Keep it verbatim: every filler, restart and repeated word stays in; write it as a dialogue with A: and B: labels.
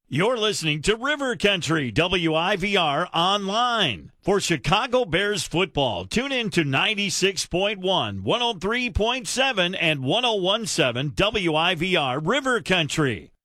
A: You're listening to River Country, W I V R Online. For Chicago Bears football, tune in to ninety-six point one, one oh three point seven, and one oh one point seven W I V R River Country.